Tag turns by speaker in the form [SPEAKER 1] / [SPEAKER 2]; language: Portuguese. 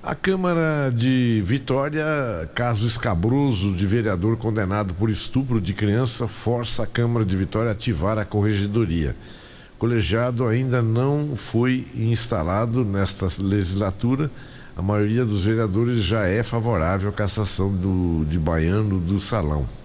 [SPEAKER 1] A Câmara de Vitória, caso escabroso de vereador condenado por estupro de criança, força a Câmara de Vitória a ativar a corregedoria. O colegiado ainda não foi instalado nesta legislatura. A maioria dos vereadores já é favorável à cassação de Baiano do Salão.